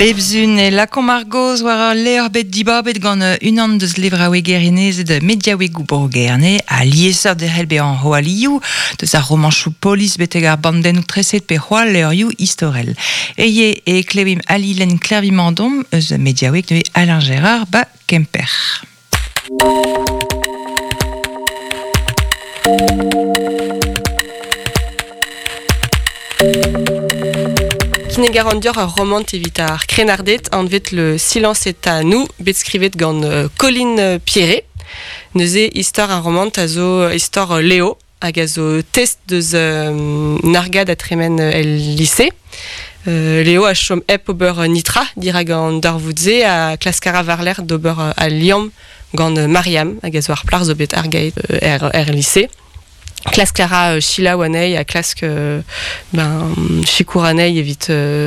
Bebzun e lakon margoz war leur bet dibabet gant unan deus levra wegerine de mediawegou borgerne a lieseur de helbe an hoaliou deus ar romanchou polis beteg ar bandennou treset pe c'hoal leurioù istorel. Eye e klevim alilen klervimandom eus mediaweg ne Alain Gérard ba Kemper. Kinegarandior a romant evit ar krenardet an vet le silence est à nous bet skrivet gant Colline Pierret. Neuze istor a romant a zo istor Léo hag a zo test deus nargad a tremen el lycée. Léo a chom ep ober nitra dira gant darvoudze a klaskara varler d'ober a liam gant Mariam hag a zo ar plar zo bet argaet lycée. Classe Clara Sheila Wanei a classe Chikouranei evit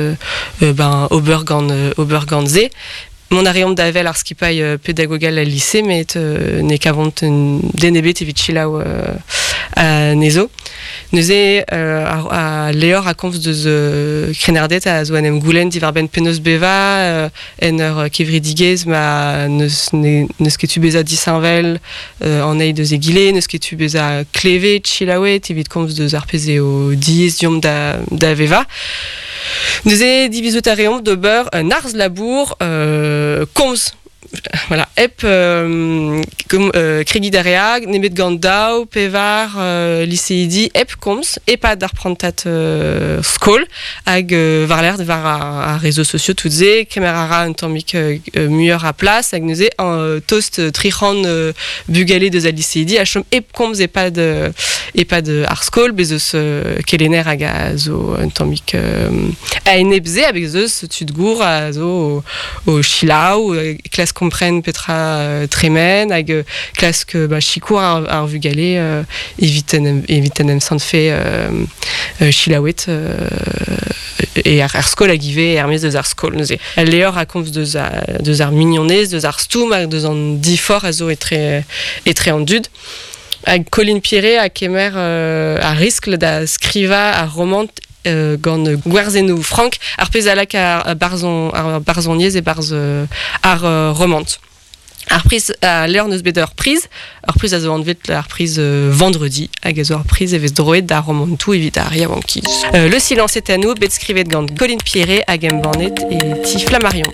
Oberganze. Mon ariom d'avel ar skipai pédagogal al lycée mais ne kavont denebet evit Sheila a nezo. Neuze a leor a konf deus krenardet a zo anem goulen divar ben penos beva en ur kevridigez ma neus ket tu beza disinvel an eil deus egile, neus ket tu beza kleve tchilaouet evit konf deus ar peze o diez diom da veva. Neuze divizot a reomp d'ober narz labour komz. Voilà, ep kregi d'areag, nebet gant daou, pevar, lycéidi, ep komz, epad ar prantat skol, hag varler var a réseaux sociaux toutze, kemerara un tammik muieur a plas, hag neuze toast trichan bugale deus a lycéidi, a chom ep komz epad ar skol, bezeus kelener hag a zo un tammik a enebze, hag zeus tutgour a zo o chilaou, klas comprennent petra tremen hag klask chikour ar vugale evitenem sant fe chilaouet e ar skol hag ive ermez deus ar skol neuze. El leor a konf deus ar mignonez, deus ar stoum hag deus an difor a zo etre an dud. Hag Colline Pierret a kemer a riskl da skriva a romant gant gwerzennoù Franck ar pezalak ar barzoniez e barz ar romant. Ar priz a leur neus bet ur priz a zo anvet ar priz vendredi hag a zo ar priz evez droet da romantou evit ar yaouankiz. Le silence est à nous bet skrivet gant Colline Pierret hag embannet e ti Flammarion.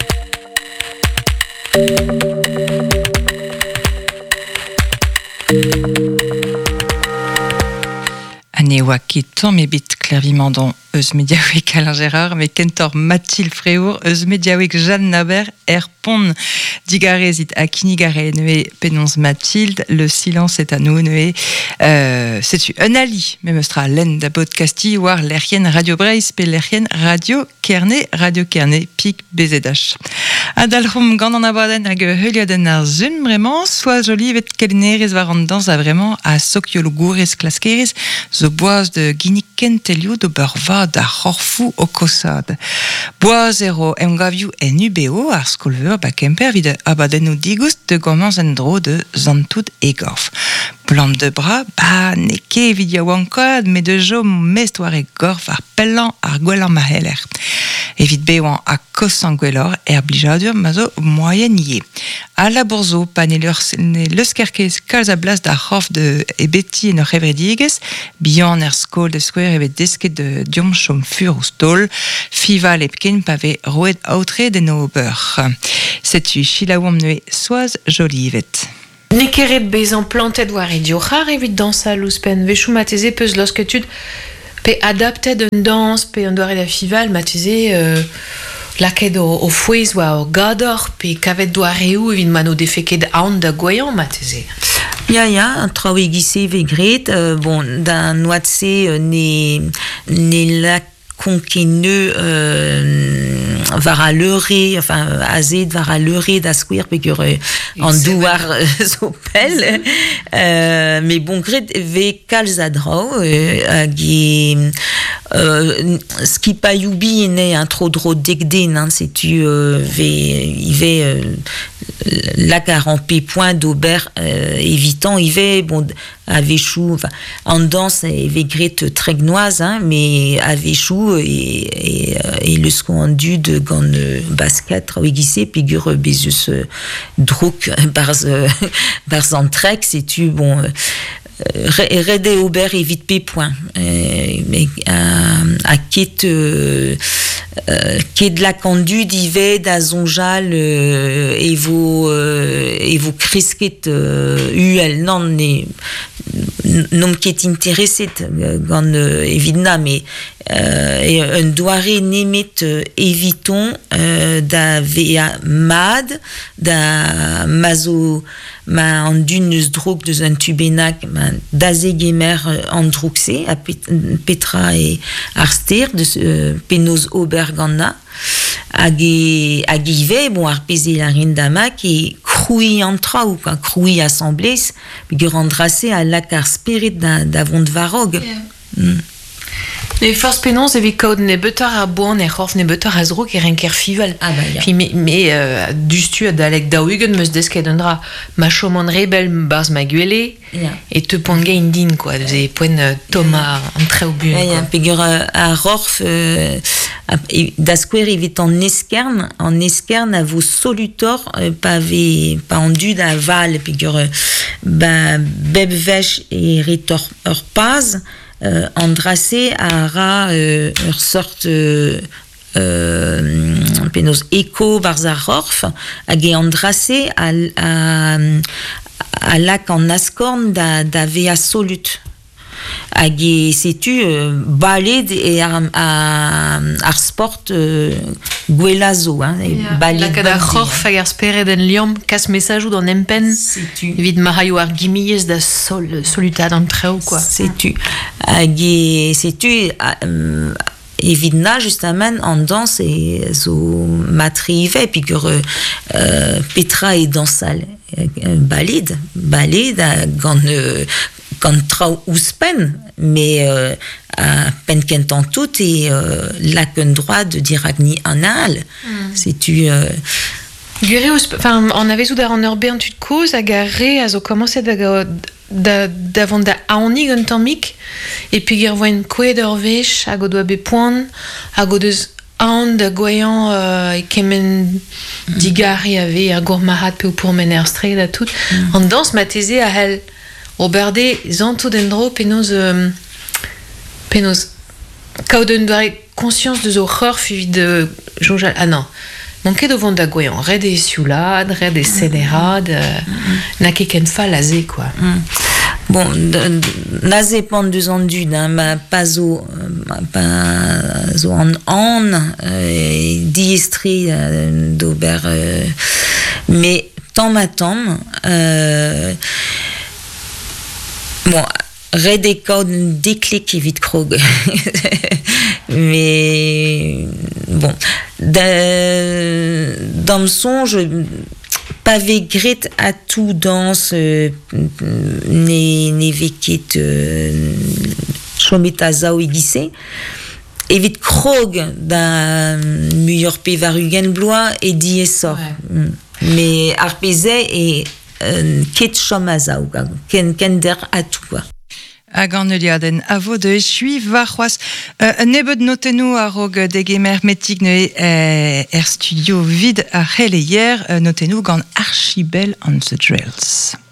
Ane oa ket tamm ebet klervimandon eus mediaweg Alain Gérard, mais kentor Mathilde Fréour eus mediaweg Jeanne Naber pon digarezit a kinigare neue penons Mathilde, le silence est à nous neue c'est-tu un ali, mais meustra len da podcasti war lerien Radio Breis pe lerien Radio Kerne pik BZH. Adalrum gant an abaden hag heuliaden ar zun vraiment, soit joli vet kelnerez war an dans a vraiment a sokiolo gourez klaskerez zo boaz de ginnik kentelio d'ober va da c'horfou o kosad. Boaz ero emgavioù en UBO ar skolveur ba Kemper vid abadennoù digoust de gomans en dro de zantout e gorf. Blant de bras, ne ket vid yaouankad, me de jo mest war e gorf ar pellan ar gwelan ma heller. Evit beoan a kosan gwellor blijadur ma zo moyen ie. A la bourzo pa ne leuskerkez kalz a blas da c'horf de ebeti en ur c'hevredigez, bihan skol de skouer evet desket de diom chom fur ou stol, fival epken pave roed aotre den o beur. Setu chilaouam neue soaz joli evet. Ne keret bezan plantet war idiochar evit dansa louspen vechou mateze peus losketud pe adapted un dans pe an doare da fival mateze laket o fouez oa o gador pe kavet doareou evit mano defeket aon da goyan mateze. Ya, un traoù gise vegret, bon, da noatse ne la konkeneu var a leure, enfin, azet var a leure da skouer pe gur an douar zo pel. Mais bon, gret ve kalz a drao, hag skipaioubi ene un tro dro degden, setu ive la 40 points d'Aubert évitant Yves bon avait chou enfin en danse avait grette tregnoise hein, mais avait chou et le scondu de gant basket travaillissé figure besus druk par entrek c'est tu bon Rede Aubert évite P point mais à quitte qui est de la conduite d'Yves d'Azonjal et vos crisquettes UL non qui est intéressé quand évidemment mais et un doiré némite évitons d'avea mad da mazo ma en d'une drogue de un tubenac d'azégemer androuxé à Petra et Arster de Penos Oberganna agive bon arpéser la rindama qui crouille entra ou quoi crouille assemblée puis rendrassé à la car spirit d'avant de varog Les forces pénances et code ne better à bon et hof ne better à zro qui renker fival. Ah bah ja. Puis mais du stu d'Alec Dawigen mus deskedendra ma chomon rebel bars maguele et te ponga indine quoi. Des points Thomas en très au but. Ja, figure à Rorf d'asquer évite en Eskern à vos solutor pas endu à Val figure Bebvech et Ritor Paz Andrassé à ra sorte penos éco barzarorf à Andrassé à lac en Ascorn d'avea solut à c'est-tu balade et à sport Guelazo hein balade la Rorf à spere den liom cas message ou dans Empen c'est-tu vid marayo argimiez da soluta dans treo quoi c'est-tu à c'est-tu évidemment justement en danse et zo matrive et puis que Petra est dans salle balade quand ouspen mais à penkentan tout et la qu'un droit de diragni anal c'est tu enfin on avait sous en urbain tu de cause à garer à zo commencer d'avant d'aoni un tamic et puis il voit une couée d'orvech à godoa bepoin à godeus and goyant et kemen digari avait à gourmarat peu pour mener straight à tout en danse matézé à elle Oberde zanto dendro penos kauden doare conscience de zo horreur suivi de Jojal ah non manqué devant d'agoyan red et siulade red et cédérade n'a qu'en fa lazé quoi bon nazé pend deux andus ma paso en diestri d'Aubert mais tant m'attend bon, red et code déclic vite krog. Mais bon, dans le son, je pas végret à tout danse ne vekit chometaza ou igissé. Et vite krog d'un meilleur pevarugen blois et diesor. Ouais. Mais arpezé et ket chomaza ou kender à tout quoi. Aganeliaden avo de esui varroas nebed notenu a rog degemer metigne studio vide a helle hier notenu gant archibel on the trails.